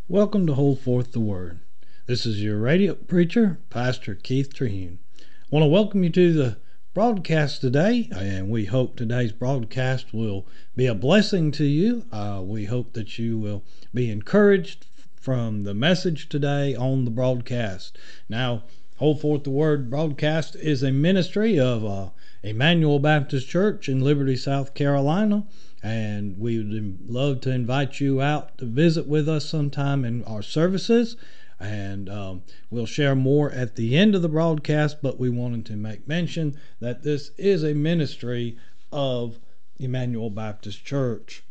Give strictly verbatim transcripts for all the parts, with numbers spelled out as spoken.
Welcome to Hold Forth the Word. This is your radio preacher, Pastor Keith Trehune. I want to welcome you to the broadcast today, and we hope today's broadcast will be a blessing to you. Uh, we hope that you will be encouraged from the message today on the broadcast. Now, Hold Forth the Word broadcast is a ministry of uh, Emmanuel Baptist Church in Liberty, South Carolina. And we would love to invite you out to visit with us sometime in our services. And um, we'll share more at the end of the broadcast, but we wanted to make mention that this is a ministry of Emmanuel Baptist Church.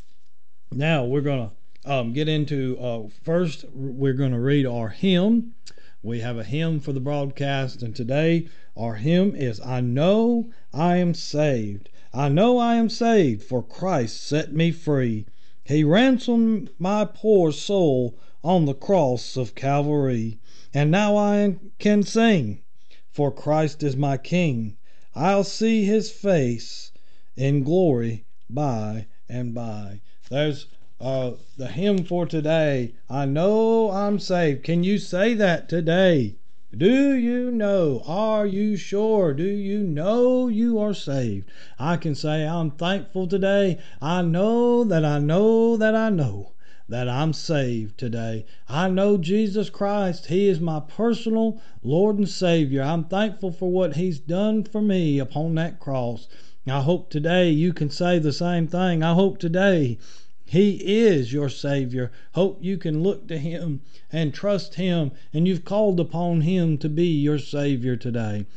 Now we're going to um, get into, uh, first we're going to read our hymn. We have a hymn for the broadcast, and today our hymn is I Know I Am Saved. I know I am saved, for Christ set me free. He ransomed my poor soul on the cross of Calvary. And now I can sing, for Christ is my King. I'll see his face in glory by and by. There's uh, the hymn for today. I know I'm saved. Can you say that today? Do you know? Are you sure? Do you know you are saved? I can say I'm thankful today. I know that I know that I know that I'm saved today. I know Jesus Christ. He is my personal Lord and Savior. I'm thankful for what He's done for me upon that cross. I hope today you can say the same thing. I hope today He is your Savior. Hope you can look to Him and trust Him, and you've called upon Him to be your Savior today.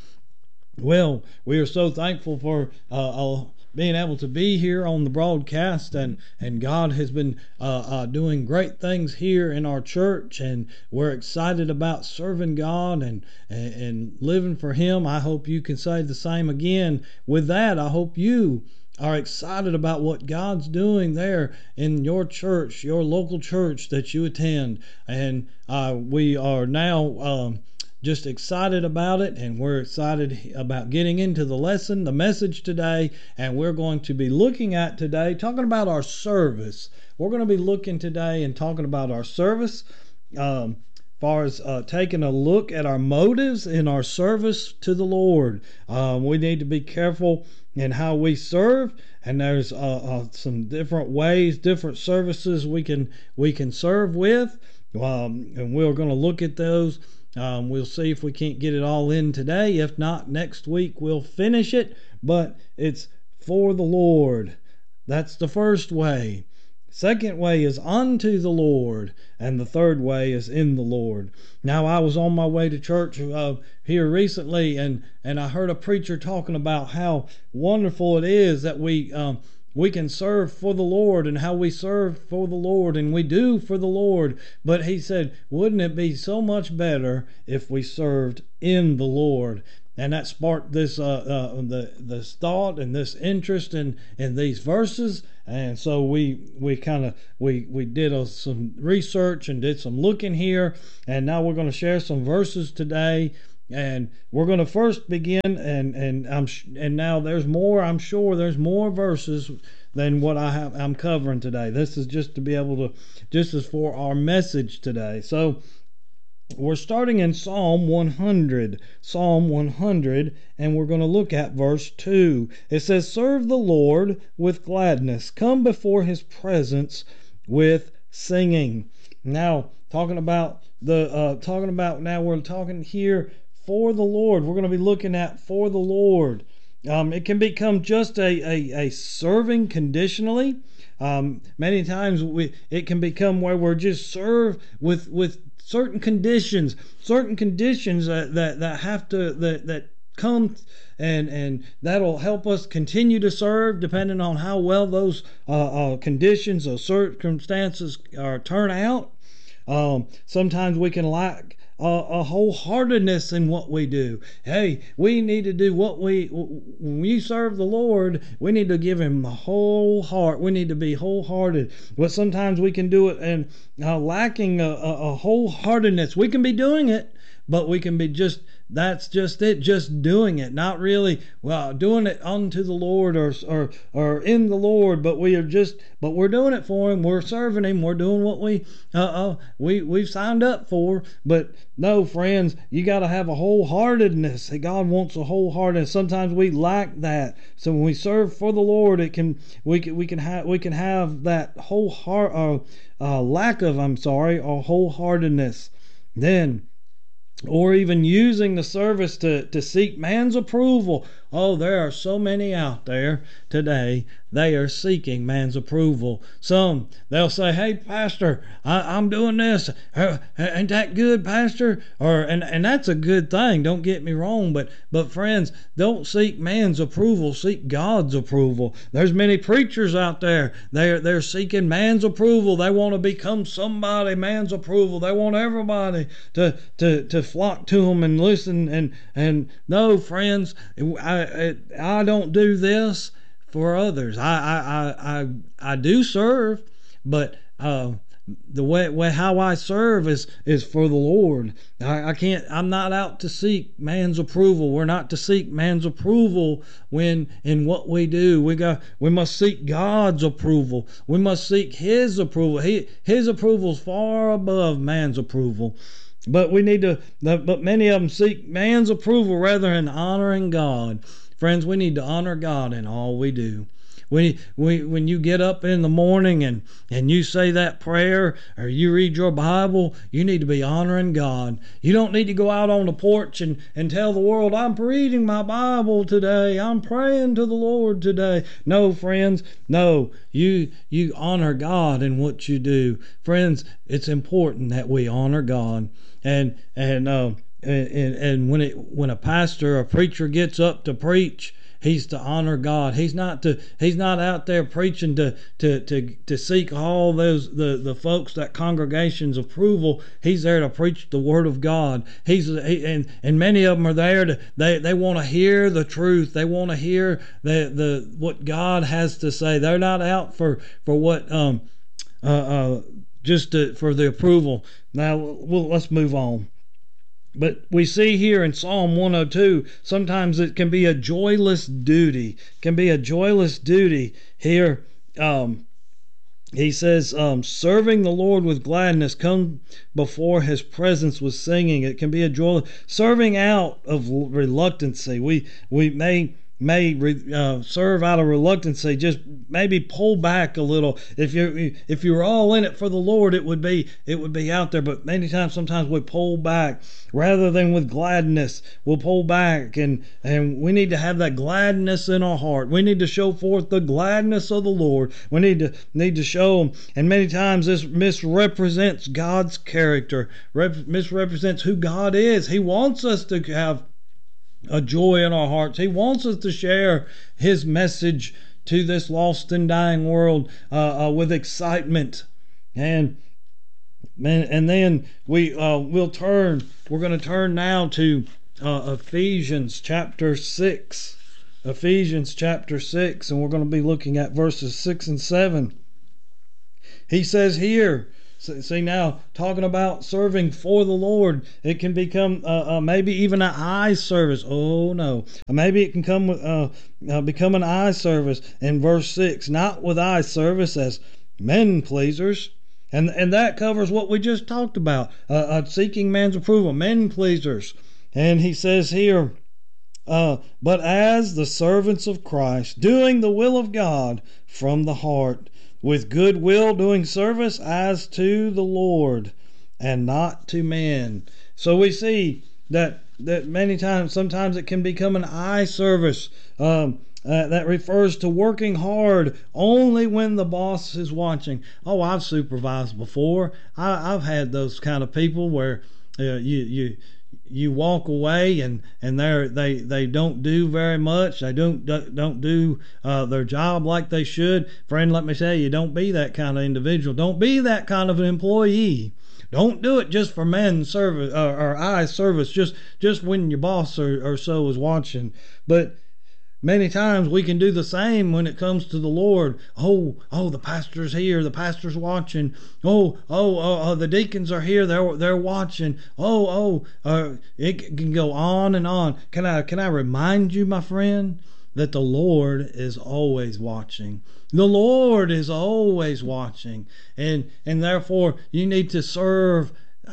Well, we are so thankful for uh, uh, being able to be here on the broadcast, and, and God has been uh, uh, doing great things here in our church, and we're excited about serving God and, and, and living for Him. I hope you can say the same again. With that, I hope you are excited about what God's doing there in your church, your local church that you attend. And uh, we are now um, just excited about it, and we're excited about getting into the lesson, the message today, and we're going to be looking at today, talking about our service. We're going to be looking today and talking about our service, um, as far as uh, taking a look at our motives in our service to the Lord. Um, we need to be careful in how we serve, and there's uh, uh, some different ways, different services we can we can serve with, um, and we're going to look at those. Um, we'll see if we can't get it all in today. If not, next week we'll finish it, but it's for the Lord. That's the first way. Second way is unto the Lord, and the third way is in the Lord. Now, I was on my way to church uh, here recently, and, and I heard a preacher talking about how wonderful it is that we um, we can serve for the Lord, and how we serve for the Lord, and we do for the Lord. But he said, wouldn't it be so much better if we served in the Lord? And that sparked this uh, uh, the this thought and this interest in, in these verses. And so we we kind of we we did a, some research and did some looking here. And now we're going to share some verses today. And we're going to first begin. And and I'm and now there's more. I'm sure there's more verses than what I have I'm covering today. This is just to be able to just as for our message today. So we're starting in Psalm one hundred, Psalm one hundred, and we're going to look at verse two. It says, serve the Lord with gladness, come before His presence with singing. Now, talking about the, uh, talking about, now we're talking here for the Lord. We're going to be looking at for the Lord. Um, it can become just a, a, a serving conditionally. Um, many times we, it can become where we're just serve with, with, certain conditions, certain conditions that, that, that have to, that, that come and, and that'll help us continue to serve depending on how well those uh, uh, conditions or circumstances are turn out. Um, sometimes we can lack Uh, a wholeheartedness in what we do. Hey, we need to do what we, when we serve the Lord, we need to give Him the whole heart. We need to be wholehearted. But sometimes we can do it and uh, lacking a, a, a wholeheartedness. We can be doing it, but we can be just, that's just it, just doing it, not really, well, doing it unto the Lord or, or, or in the Lord, but we are just, but we're doing it for Him, we're serving Him, we're doing what we, uh, uh, we, we've signed up for. But no, friends, you got to have a wholeheartedness. God wants a wholeheartedness. Sometimes we lack that. So when we serve for the Lord, it can, we can, we can have, we can have that whole heart, uh, uh, lack of, I'm sorry, a wholeheartedness. Then, or even using the service to, to seek man's approval. Oh, there are so many out there today. They are seeking man's approval. Some, they'll say, hey, Pastor, I, I'm doing this. Uh, ain't that good, Pastor? Or and, and that's a good thing. Don't get me wrong. But, but friends, don't seek man's approval. Seek God's approval. There's many preachers out there. They're, they're seeking man's approval. They want to become somebody, man's approval. They want everybody to, to, to flock to them and listen. And, and no, friends, I, I, I don't do this for others. I I, I, I do serve, but uh, the way, way how I serve is is for the Lord. I, I can't. I'm not out to seek man's approval. We're not to seek man's approval when in what we do. We got. We must seek God's approval. We must seek His approval. He His approval is far above man's approval. But we need to. But many of them seek man's approval rather than honoring God. Friends, we need to honor God in all we do. When, when, when you get up in the morning and, and you say that prayer or you read your Bible, you need to be honoring God. You don't need to go out on the porch and, and tell the world, I'm reading my Bible today. I'm praying to the Lord today. No, friends, no. You, you honor God in what you do. Friends, it's important that we honor God. And, and, uh, And, and when it when a pastor or a preacher gets up to preach, he's to honor God. He's not to he's not out there preaching to to to, to seek all those the, the folks, that congregation's approval. He's there to preach the word of God. He's he, and and many of them are there to they, they want to hear the truth. They want to hear the the what God has to say. They're not out for for what um uh, uh just to, for the approval. Now well, let's move on. But we see here in Psalm one oh two, sometimes it can be a joyless duty. It can be a joyless duty. Here, um, he says, um, serving the Lord with gladness, come before His presence with singing. It can be a joy. Serving out of reluctancy. We we may may uh, serve out of reluctancy. Just maybe pull back a little. If you if you're all in it for the Lord, it would be it would be out there. But many times, sometimes we pull back rather than with gladness. We'll pull back, and and we need to have that gladness in our heart. We need to show forth the gladness of the Lord. We need to need to show. And many times this misrepresents God's character. Rep, misrepresents who God is. He wants us to have a joy in our hearts. He wants us to share His message to this lost and dying world uh, uh, with excitement. And and then we uh, we'll turn. We're going to turn now to uh, Ephesians chapter six. Ephesians chapter six, and we're going to be looking at verses six and seven. He says here. See, now, talking about serving for the Lord, it can become uh, uh, maybe even an eye service. Oh, no. Maybe it can come uh, uh, become an eye service in verse six. Not with eye service as men pleasers. And, and that covers what we just talked about. Uh, uh, seeking man's approval. Men pleasers. And he says here, uh, but as the servants of Christ, doing the will of God from the heart, with good will, doing service as to the Lord and not to men. So we see that that many times, sometimes it can become an eye service. Um, uh, that refers to working hard only when the boss is watching. Oh, I've supervised before. I, I've had those kind of people where uh, you you. You walk away and and they they they don't do very much. They don't don't do uh, their job like they should. Friend, let me tell you, don't be that kind of individual. Don't be that kind of an employee. Don't do it just for men service or, or eye service. Just just when your boss or, or so is watching. But Many times we can do the same when it comes to the Lord. Oh, oh, the pastor's here. The pastor's watching. Oh, oh, oh, oh the deacons are here. They're they're watching. Oh, oh, uh, it can go on and on. Can I can I remind you, my friend, that the Lord is always watching. The Lord is always watching, and and therefore you need to serve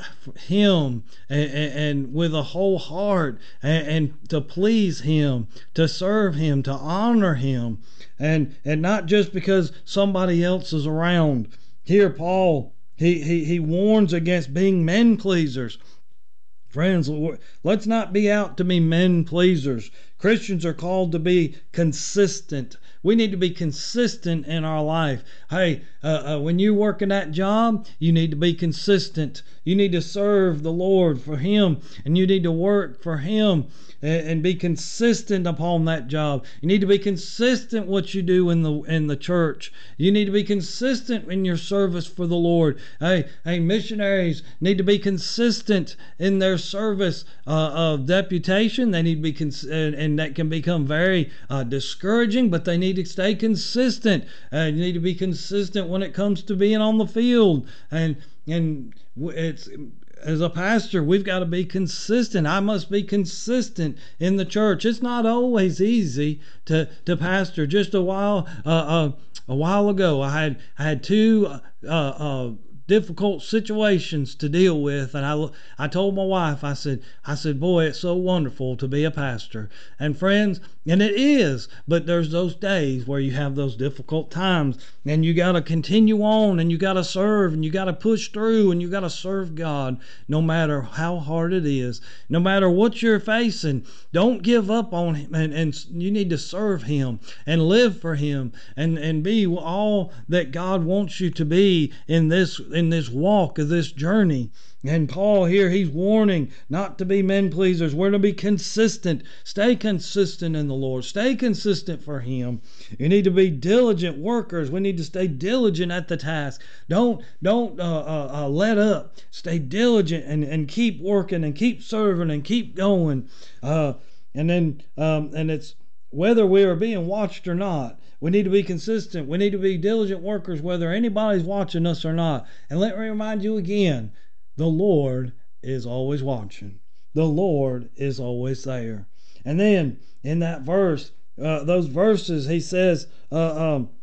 Him and, and, and with a whole heart, and, and to please Him, to serve Him, to honor Him, and and not just because somebody else is around. Here Paul he he, he warns against being men pleasers. Friends, let's not be out to be men pleasers. Christians are called to be consistent. We need to be consistent in our life. Hey, uh, uh, when you work in that job, you need to be consistent. You need to serve the Lord for Him, and you need to work for Him and, and be consistent upon that job. You need to be consistent what you do in the in the church. You need to be consistent in your service for the Lord. Hey, hey, missionaries need to be consistent in their service uh, of deputation. They need to be cons- and, and that can become very uh, discouraging, but they need to stay consistent. Uh, you need to be consistent when it comes to being on the field, and and it's as a pastor, we've got to be consistent. I must be consistent in the church. It's not always easy to to pastor. Just a while uh, uh, a while ago, I had I had two uh, uh, difficult situations to deal with, and I I told my wife, I said I said boy, it's so wonderful to be a pastor. And friends, and it is, but there's those days where you have those difficult times, and you got to continue on, and you got to serve, and you got to push through, and you got to serve God no matter how hard it is, no matter what you're facing. Don't give up on Him, and, and you need to serve Him and live for Him, and and be all that God wants you to be in this in this walk of this journey. And Paul here, he's warning not to be men pleasers. We're to be consistent. Stay consistent in the Lord. Stay consistent for Him. You need to be diligent workers. We need to stay diligent at the task. Don't don't uh, uh, uh, let up. Stay diligent and, and keep working and keep serving and keep going. Uh, and then um, and it's whether we are being watched or not. We need to be consistent. We need to be diligent workers whether anybody's watching us or not. And let me remind you again, the Lord is always watching. The Lord is always there. And then in that verse, uh, those verses, he says, uh, um,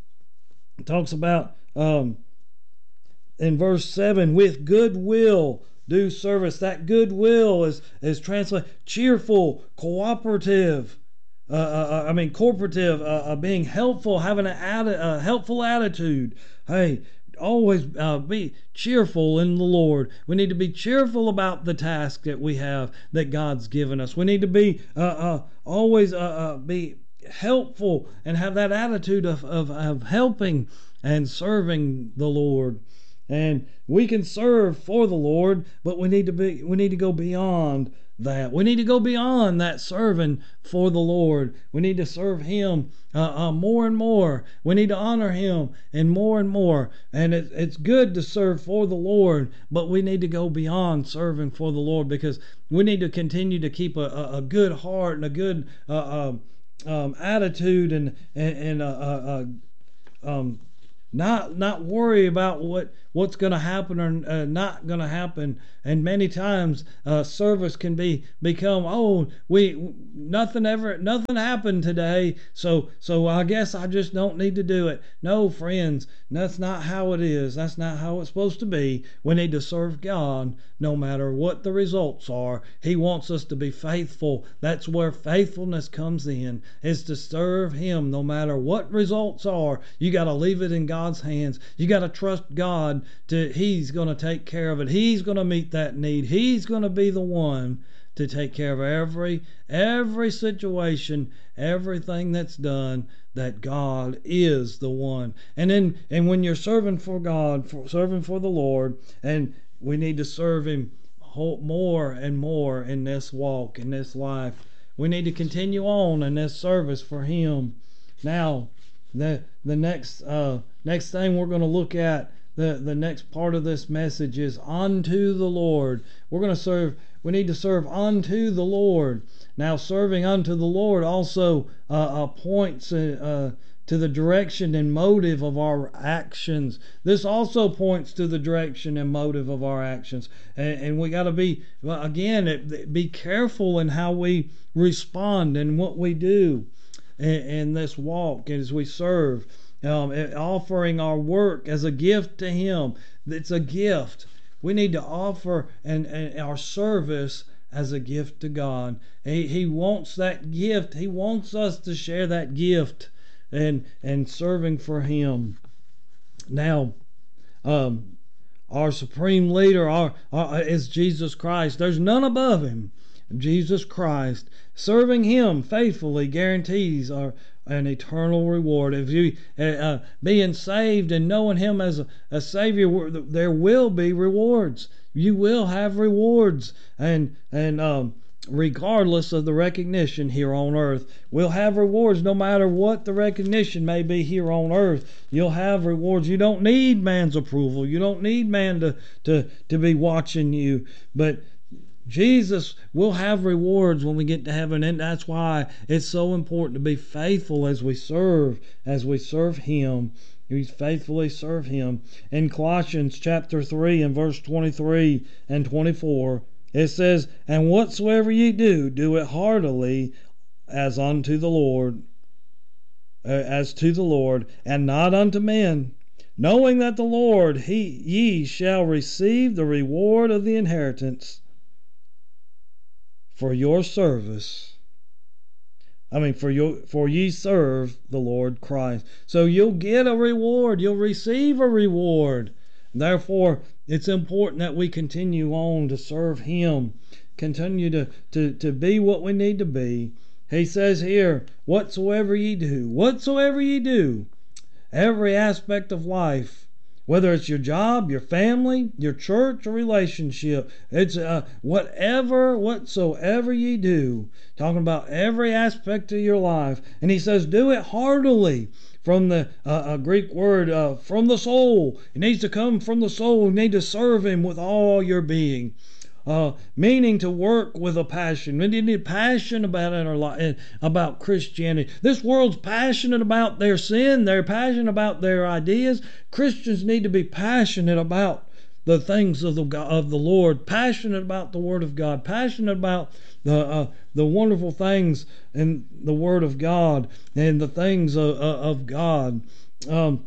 talks about um, in verse seven, with goodwill do service. That goodwill is is translated cheerful, cooperative. Uh, uh, I mean, corporative, uh, uh, being helpful, having a atti- uh, helpful attitude. Hey, always uh, be cheerful in the Lord. We need to be cheerful about the task that we have, that God's given us. We need to be uh, uh, always uh, uh, be helpful and have that attitude of, of, of helping and serving the Lord. And we can serve for the Lord, but we need to be we need to go beyond that. We need to go beyond that serving for the Lord. We need to serve Him uh, uh, more and more. We need to honor Him and more and more. And it, it's good to serve for the Lord, but we need to go beyond serving for the Lord, because we need to continue to keep a, a, a good heart and a good uh, uh, um, attitude, and and, and uh, uh, uh, um, not not worry about what what's going to happen or uh, not going to happen. And many times uh, service can be become oh we nothing ever nothing happened today, so so I guess I just don't need to do it. No, friends, that's not how it is. That's not how it's supposed to be. We need to serve God no matter what the results are. He wants us to be faithful. That's where faithfulness comes in, is to serve Him no matter what results are. You got to leave it in God's hands. You got to trust God to He's going to take care of it. He's going to meet that need. He's going to be the one to take care of every every situation, everything that's done, that God is the one. And then and when you're serving for God, for serving for the Lord, and we need to serve Him more and more in this walk, in this life. We need to continue on in this service for Him. Now, the the next uh, next thing we're going to look at the, the next part of this message is unto the Lord. We're going to serve, we need to serve unto the Lord. Now, serving unto the Lord also uh, uh, points uh, to the direction and motive of our actions. This also points to the direction and motive of our actions. And, and we got to be, again, be careful in how we respond and what we do in, in this walk as we serve. Um, offering our work as a gift to Him. It's a gift. We need to offer and, and our service as a gift to God. He, he wants that gift. He wants us to share that gift and and serving for Him. Now, um, our supreme leader our, our, is Jesus Christ. There's none above Him. Jesus Christ. Serving Him faithfully guarantees our an eternal reward. If you uh, being saved and knowing Him as a, a Savior, there will be rewards. You will have rewards, and and um, regardless of the recognition here on earth, we'll have rewards. No matter what the recognition may be here on earth, you'll have rewards. You don't need man's approval. You don't need man to to to be watching you, but Jesus will have rewards when we get to heaven, and that's why it's so important to be faithful as we serve, as we serve Him. We faithfully serve Him. In Colossians chapter three and verse twenty-three and twenty-four, it says, "And whatsoever ye do, do it heartily as unto the Lord, uh, as to the Lord, and not unto men, knowing that the Lord, He ye shall receive the reward of the inheritance for your service." I mean, for your for ye serve the Lord Christ. So you'll get a reward. You'll receive a reward. Therefore, it's important that we continue on to serve Him. Continue to, to, to be what we need to be. He says here, whatsoever ye do, whatsoever ye do, every aspect of life, whether it's your job, your family, your church, or relationship, it's uh, whatever, whatsoever ye do, talking about every aspect of your life. And he says, do it heartily, from the uh, a Greek word, uh, from the soul. It needs to come from the soul. You need to serve Him with all your being. Uh, meaning to work with a passion. We need passion about it, our life, about Christianity. This world's passionate about their sin. They're passionate about their ideas. Christians need to be passionate about the things of the of the Lord. Passionate about the Word of God. Passionate about the uh, the wonderful things in the Word of God and the things of, of God. Um,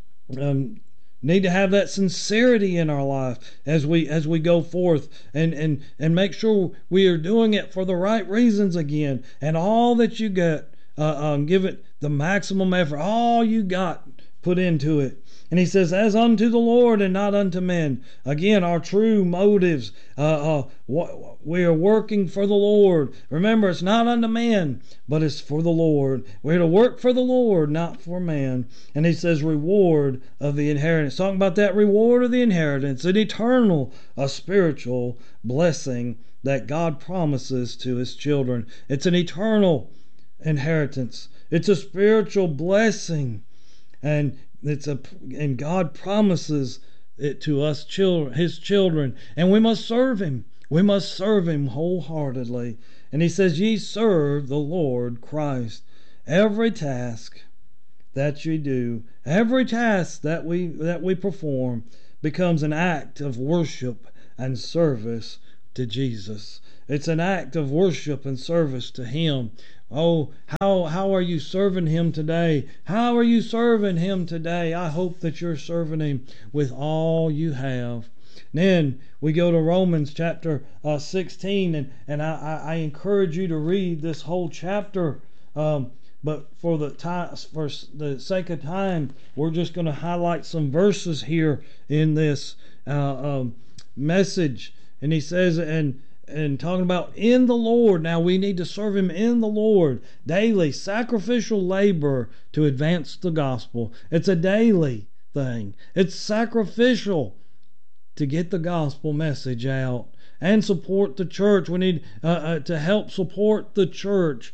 um, Need to have that sincerity in our life as we as we go forth and, and, and make sure we are doing it for the right reasons again. And all that you got, uh, um, give it the maximum effort. All you got, put into it. And he says, as unto the Lord and not unto men. Again, our true motives. Uh, uh, we are working for the Lord. Remember, it's not unto men, but it's for the Lord. We're to work for the Lord, not for man. And he says, reward of the inheritance. Talking about that reward of the inheritance, an eternal, a spiritual blessing that God promises to His children. It's an eternal inheritance. It's a spiritual blessing. And It's a and God promises it to us, children, His children, and we must serve Him. We must serve Him wholeheartedly. And He says, "Ye serve the Lord Christ." Every task that you do, every task that we that we perform, becomes an act of worship and service to Jesus. It's an act of worship and service to Him. Oh, how how are you serving Him today? How are you serving Him today? I hope that you're serving Him with all you have. Then we go to Romans chapter uh, sixteen, and, and I, I encourage you to read this whole chapter. Um, but for the time, for the sake of time, we're just going to highlight some verses here in this uh, um, message. And he says, and and talking about in the Lord. Now we need to serve Him in the Lord daily, sacrificial labor to advance the gospel. It's a daily thing. It's sacrificial to get the gospel message out and support the church. We need uh, uh, to help support the church.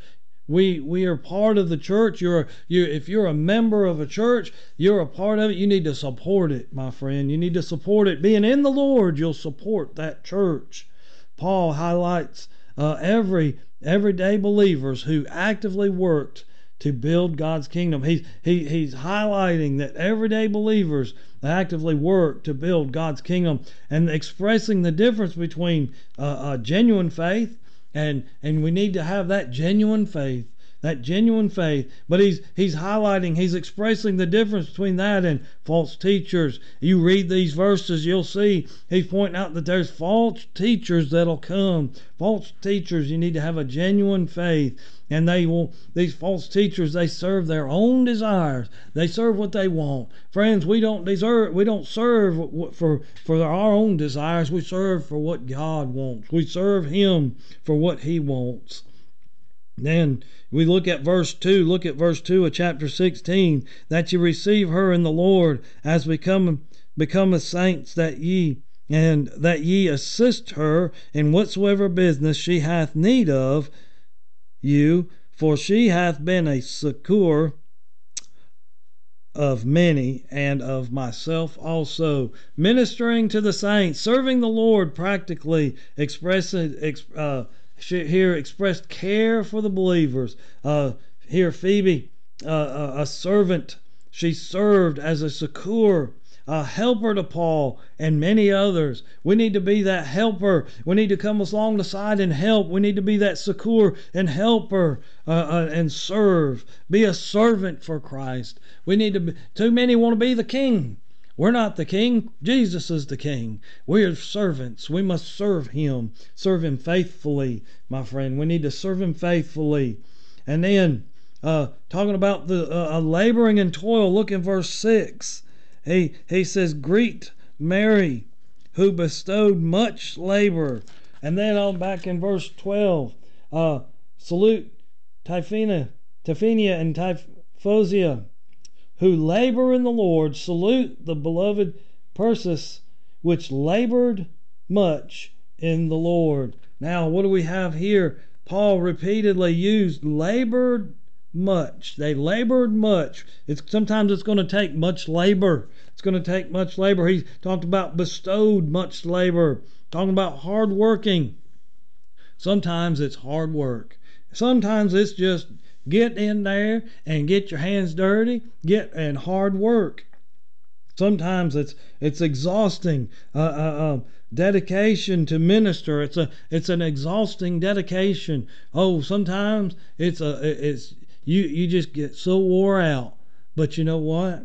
We we are part of the church. You're you if you're a member of a church, you're a part of it. You need to support it, my friend. You need to support it. Being in the Lord, you'll support that church. Paul highlights uh, every everyday believers who actively worked to build God's kingdom. He's he he's highlighting that everyday believers actively work to build God's kingdom, and expressing the difference between uh, a genuine faith and and we need to have that genuine faith. That genuine faith, but he's he's highlighting, he's expressing the difference between that and false teachers. You read these verses, you'll see he's pointing out that there's false teachers that'll come. False teachers, you need to have a genuine faith, and they will. These false teachers, they serve their own desires. They serve what they want. Friends, we don't deserve, we don't serve for for our own desires. We serve for what God wants. We serve Him for what He wants. Then we look at verse two. Look at verse two of chapter sixteen. That you receive her in the Lord as become become as saints, that ye and that ye assist her in whatsoever business she hath need of you, for she hath been a succor of many, and of myself also. Ministering to the saints, serving the Lord practically, expressing uh, here expressed care for the believers. Uh, here Phoebe, uh, a servant, she served as a succor, a helper to Paul and many others. We need to be that helper. We need to come along the side and help. We need to be that succor and helper uh, uh, and serve. Be a servant for Christ. We need to be, too many want to be the king. We're not the king. Jesus is the king. We are servants. We must serve Him. Serve Him faithfully, my friend. We need to serve Him faithfully. And then, uh, talking about the uh, laboring and toil, look in verse six. He, he says, greet Mary, who bestowed much labor. And then on back in verse twelve, uh, salute Tryphena, Tryphena and Tryphosa, who labor in the Lord. Salute the beloved Persis, which labored much in the Lord. Now, what do we have here? Paul repeatedly used labored much. They labored much. It's sometimes it's going to take much labor. It's going to take much labor. He talked about bestowed much labor, talking about hard working. Sometimes it's hard work. Sometimes it's just get in there and get your hands dirty, get and hard work. Sometimes it's it's exhausting. Uh, uh, uh, dedication to minister. It's a it's an exhausting dedication. Oh, sometimes it's a it's you you just get so wore out. But you know what?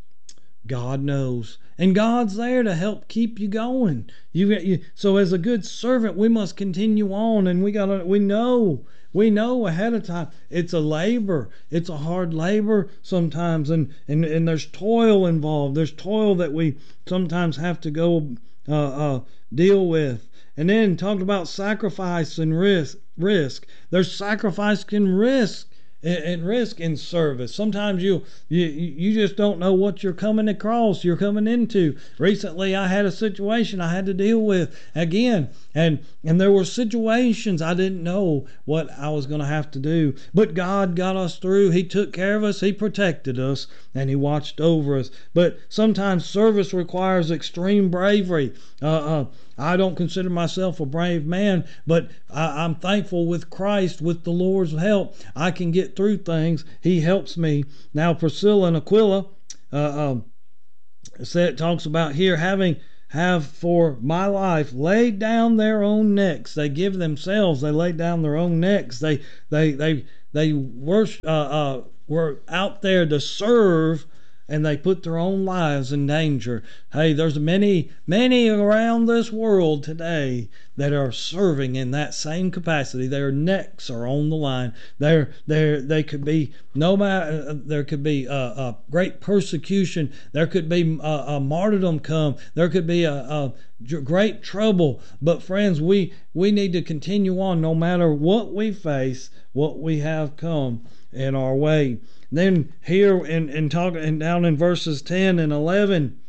God knows, and God's there to help keep you going. You, you so as a good servant, we must continue on, and we gotta we know. We know ahead of time it's a labor. It's a hard labor sometimes, and, and, and there's toil involved. There's toil that we sometimes have to go uh, uh, deal with. And then talked about sacrifice and risk. Risk. There's sacrifice and risk. And risk in service. Sometimes you, you you just don't know what you're coming across, you're coming into. Recently I had a situation I had to deal with again, and and there were situations I didn't know what I was going to have to do, but God got us through. He took care of us, He protected us, and He watched over us. But sometimes service requires extreme bravery. Uh, uh, I don't consider myself a brave man, but I, I'm thankful with Christ, with the Lord's help, I can get through things. He helps me. Now Priscilla and Aquila, uh, um, said, talks about here having have for my life laid down their own necks. They give themselves. They lay down their own necks. They they they they worship, uh, uh, were out there to serve. And they put their own lives in danger. Hey, there's many, many around this world today that are serving in that same capacity. Their necks are on the line. They're, they're, they could be no matter. There could be a, a great persecution. There could be a, a martyrdom come. There could be a, a great trouble. But friends, we we need to continue on no matter what we face, what we have come in our way. Then here in, in talking down in verses ten and eleven,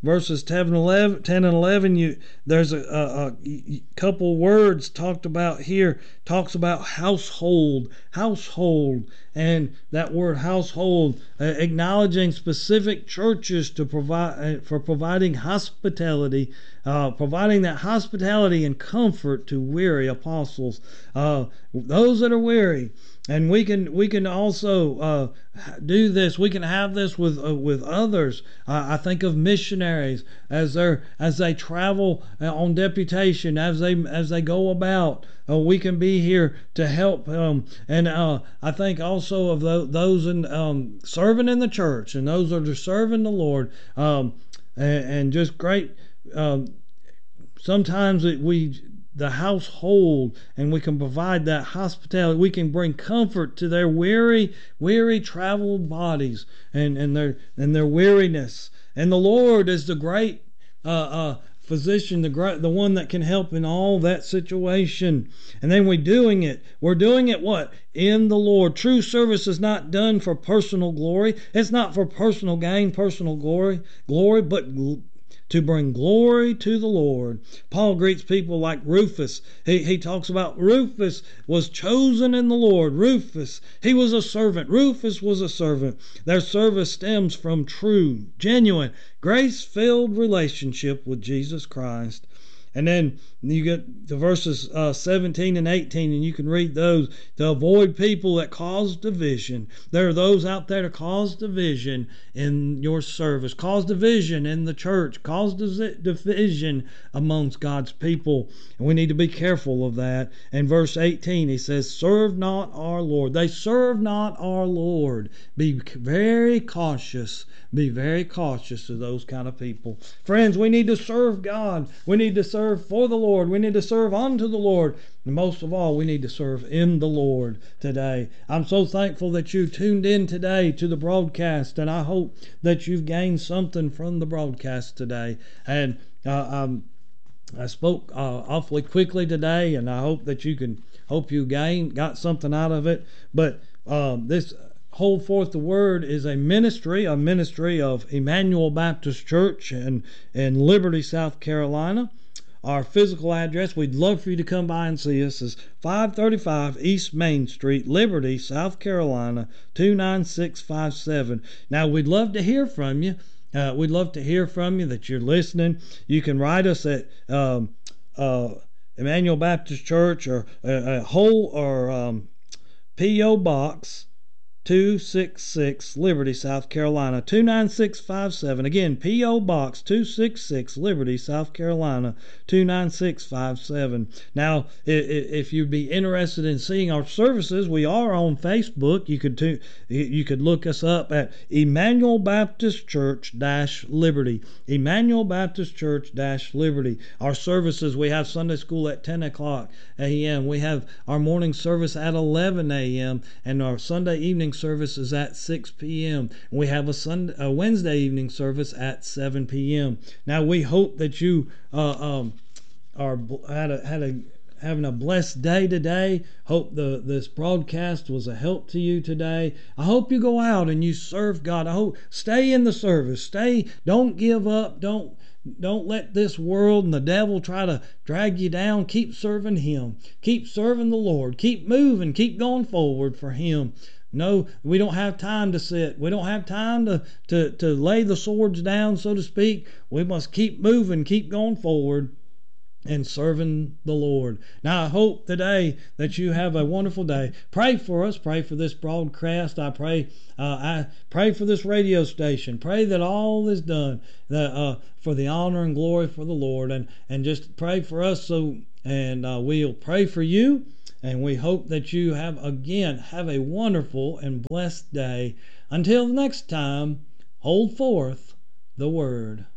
verses ten and eleven, ten and eleven, you there's a, a, a couple words talked about here. Talks about household, household, and that word household, uh, acknowledging specific churches to provide uh, for providing hospitality, uh, providing that hospitality and comfort to weary apostles, uh, those that are weary. And we can we can also uh, do this. We can have this with uh, with others. Uh, I think of missionaries as they as they travel on deputation, as they as they go about. Uh, we can be here to help. Um, and uh, I think also of the, those in um, serving in the church and those that are serving the Lord. Um, and, and just great. Um, sometimes it, we. the household, and we can provide that hospitality. We can bring comfort to their weary, weary, traveled bodies and, and their and their weariness. And the Lord is the great uh, uh, physician, the great, the one that can help in all that situation. And then we're doing it. We're doing it what? In the Lord. True service is not done for personal glory. It's not for personal gain, personal glory, glory, but gl- to bring glory to the Lord. Paul greets people like Rufus. He, he talks about Rufus was chosen in the Lord. Rufus, he was a servant. Rufus was a servant. Their service stems from true, genuine, grace-filled relationship with Jesus Christ. And then you get the verses uh, seventeen and eighteen, and you can read those to avoid people that cause division. There are those out there to cause division in your service, cause division in the church, cause division amongst God's people. And we need to be careful of that. In verse eighteen, he says, serve not our Lord. They serve not our Lord. Be very cautious. Be very cautious of those kind of people. Friends, we need to serve God. We need to serve for the Lord. We need to serve unto the Lord. And most of all, we need to serve in the Lord today. I'm so thankful that you tuned in today to the broadcast, and I hope that you've gained something from the broadcast today. And uh, um, I spoke uh, awfully quickly today, and I hope that you can hope you gain got something out of it. But um, this Hold Forth the Word is a ministry, a ministry of Emmanuel Baptist Church in, in Liberty, South Carolina. Our physical address, we'd love for you to come by and see us, is five thirty-five East Main Street, Liberty, South Carolina, two nine six five seven. Now, we'd love to hear from you. Uh, we'd love to hear from you that you're listening. You can write us at um, uh, Emmanuel Baptist Church or uh, whole or um, P O Box two sixty-six, Liberty, South Carolina, two nine six five seven. Again, P O Box two sixty-six, Liberty, South Carolina, two nine six five seven. Now, if you'd be interested in seeing our services, we are on Facebook. You could t- you could look us up at Emmanuel Baptist Church dash Liberty. Emmanuel Baptist Church dash Liberty. Our services, we have Sunday school at ten o'clock a m. We have our morning service at eleven a m and our Sunday evening service is at six p m We have a Sunday, a Wednesday evening service at seven p m Now we hope that you uh, um, are had a, had a having a blessed day today. Hope the this broadcast was a help to you today. I hope you go out and you serve God. I hope stay in the service. Stay. Don't give up. Don't. Don't let this world and the devil try to drag you down. Keep serving Him. Keep serving the Lord. Keep moving. Keep going forward for Him. No, we don't have time to sit. We don't have time to, to, to lay the swords down, so to speak. We must keep moving, keep going forward and serving the Lord. Now, I hope today that you have a wonderful day. Pray for us. Pray for this broadcast. I pray uh, I pray for this radio station. Pray that all is done that, uh, for the honor and glory for the Lord. And, and just pray for us, so and uh, we'll pray for you. And we hope that you have, again, have a wonderful and blessed day. Until next time, hold forth the Word.